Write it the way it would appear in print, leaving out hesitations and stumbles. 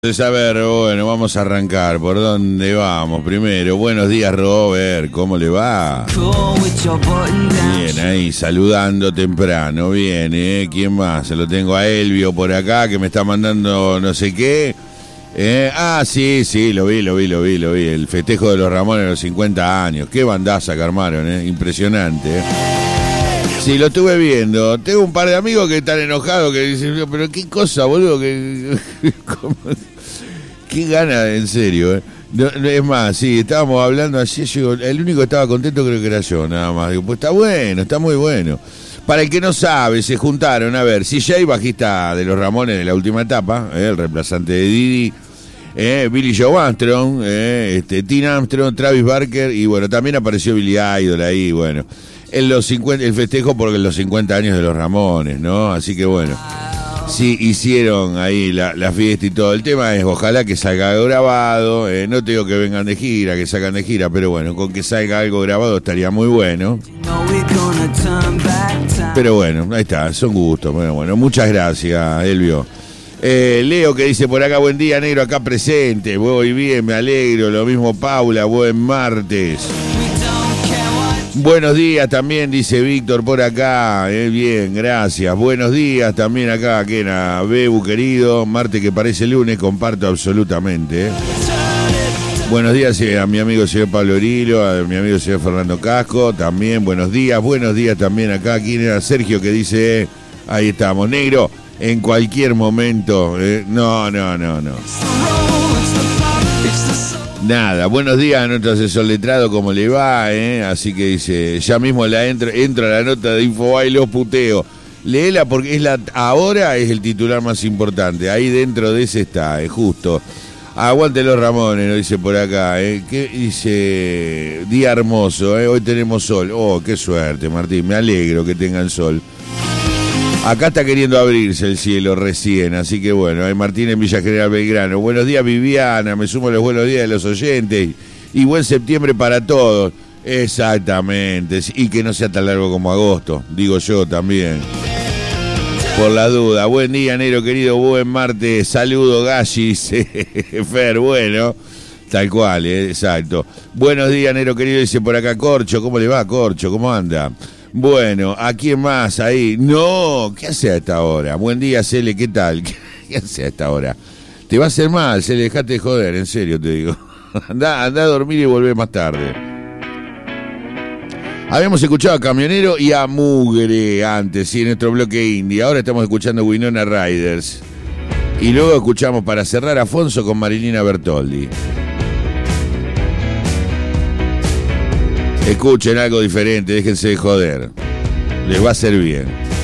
A ver, bueno, vamos a arrancar. ¿Por dónde vamos? Primero, buenos días, Robert. ¿Cómo le va? Bien, ahí, saludando temprano. Bien, ¿eh? ¿Quién más? Se lo tengo a Elvio por acá, que me está mandando no sé qué. Sí, lo vi. El festejo de los Ramones a los 50 años. Qué bandaza que armaron, ¿eh? Impresionante, ¿eh? Sí, lo estuve viendo. Tengo un par de amigos que están enojados, que dicen, pero qué cosa, boludo, que... Qué gana, en serio, ¿eh? No, es más, sí, estábamos hablando así, el único que estaba contento creo que era yo, nada más. Digo, pues está bueno, está muy bueno. Para el que no sabe, se juntaron, a ver, CJ, bajista de los Ramones de la última etapa, el reemplazante de Didi, Billy Joe Armstrong, Tim Armstrong, Travis Barker, y bueno, también apareció Billy Idol ahí, bueno. En los 50, el festejo porque en los 50 años de los Ramones, ¿no? Así que bueno, sí, hicieron ahí la fiesta y todo. El tema es, ojalá que salga grabado, no te digo que vengan de gira, que salgan de gira, pero bueno, con que salga algo grabado estaría muy bueno. Pero bueno, ahí está, son gustos. Bueno, muchas gracias, Elvio. Leo que dice por acá, buen día, negro, acá presente, voy bien, me alegro, lo mismo Paula, buen martes. Buenos días también, dice Víctor por acá, bien, gracias. Buenos días también acá, Kena, Bebu querido, martes que parece lunes, comparto absolutamente. Buenos días a mi amigo señor Pablo Orilo, a mi amigo señor Fernando Casco, también buenos días también acá. ¿Quién era? Sergio que dice, ahí estamos, negro, en cualquier momento, no. Nada, buenos días a nuestro asesor letrado, ¿cómo le va? Así que dice, ya mismo entro a la nota de Infobae, los puteo. Léela porque ahora es el titular más importante, ahí dentro de ese está, justo. Aguante los Ramones, nos dice por acá, ¿Qué dice? Día hermoso, hoy tenemos sol. Oh, qué suerte, Martín, me alegro que tengan sol. Acá está queriendo abrirse el cielo recién, así que bueno, hay Martín en Villa General Belgrano. Buenos días, Viviana, me sumo a los buenos días de los oyentes y buen septiembre para todos. Exactamente, y que no sea tan largo como agosto, digo yo también. Por la duda, buen día, negro querido, buen martes, saludo, Gallis, Fer, bueno, tal cual, exacto. Buenos días, negro querido, dice por acá Corcho, ¿cómo le va, Corcho? ¿Cómo anda? Bueno, ¿a quién más ahí? No, ¿qué hace a esta hora? Buen día, Cele, ¿qué tal? ¿Qué hace a esta hora? Te va a hacer mal, Cele, dejate de joder, en serio te digo. Anda a dormir y volvé más tarde. Habíamos escuchado a Camionero y a Mugre antes, sí, en nuestro bloque indie. Ahora estamos escuchando Winona Riders. Y luego escuchamos para cerrar a Afonso con Marilina Bertoldi. Escuchen algo diferente, déjense de joder. Les va a hacer bien.